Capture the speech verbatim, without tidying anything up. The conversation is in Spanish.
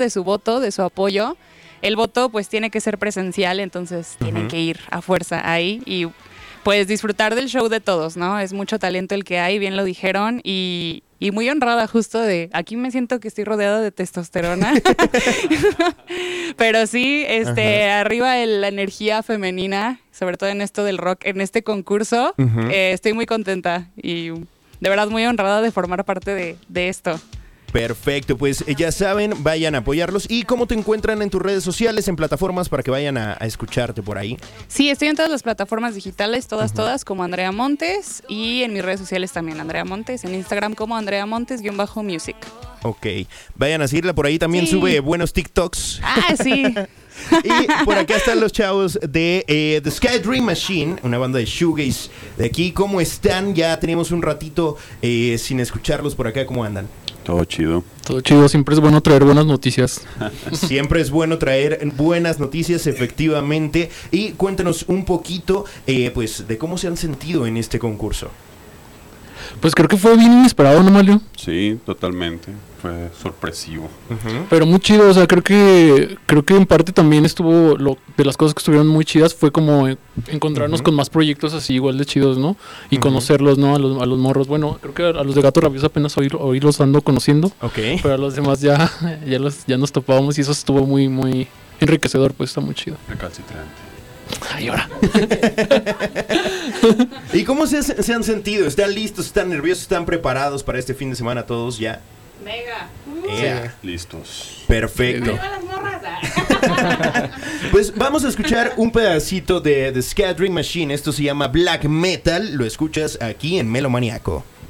de su voto, de su apoyo. El voto pues tiene que ser presencial, entonces uh-huh. tienen que ir a fuerza ahí y pues disfrutar del show de todos, ¿no? Es mucho talento el que hay, bien lo dijeron, y, y muy honrada justo de, aquí me siento que estoy rodeada de testosterona. Pero sí, este, uh-huh. arriba el, la energía femenina, sobre todo en esto del rock, en este concurso, uh-huh. eh, estoy muy contenta y de verdad muy honrada de formar parte de, de esto. Perfecto, pues ya saben, vayan a apoyarlos. ¿Y cómo te encuentran en tus redes sociales, en plataformas para que vayan a, a escucharte por ahí? Sí, estoy en todas las plataformas digitales, todas, uh-huh. todas, como Andrea Montes, y en mis redes sociales también, Andrea Montes, en Instagram como Andrea Montes-music. Ok, vayan a seguirla, por ahí también sí. sube buenos TikToks. Ah, sí. Y por acá están los chavos de eh, The Sky Dream Machine, una banda de shoegaze de aquí. ¿Cómo están? Ya tenemos un ratito eh, sin escucharlos por acá, ¿cómo andan? Todo chido. Todo chido, siempre es bueno traer buenas noticias. Siempre es bueno traer buenas noticias, efectivamente. Y cuéntanos un poquito, eh, pues, de cómo se han sentido en este concurso. Pues creo que fue bien inesperado, ¿no, Mario? Sí, totalmente. Fue sorpresivo. Uh-huh. Pero muy chido, o sea, creo que creo que en parte también estuvo, lo de las cosas que estuvieron muy chidas fue como encontrarnos uh-huh. con más proyectos así igual de chidos, ¿no? Y uh-huh. conocerlos, ¿no? A los, a los morros. Bueno, creo que a los de Gato Rabioso apenas hoy, hoy los ando conociendo. Ok. Pero a los demás ya, ya, los, ya nos topábamos y eso estuvo muy, muy enriquecedor, pues está muy chido. Recalcitrante. Ay, ahora. ¿Y cómo se, se han sentido? ¿Están listos? ¿Están nerviosos? ¿Están preparados para este fin de semana todos ya? Mega. Yeah. Sí. Listos. Perfecto. Pues vamos a escuchar un pedacito de The Sky Dream Machine. Esto se llama Black Metal. Lo escuchas aquí en Melomaniaco.